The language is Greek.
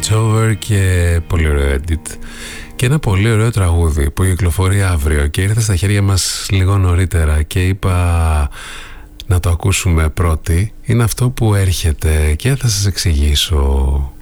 It's Over και πολύ ωραίο edit. Και ένα πολύ ωραίο τραγούδι που κυκλοφορεί αύριο και ήρθε στα χέρια μας λίγο νωρίτερα και είπα να το ακούσουμε πρώτοι. Είναι αυτό που έρχεται και θα σας εξηγήσω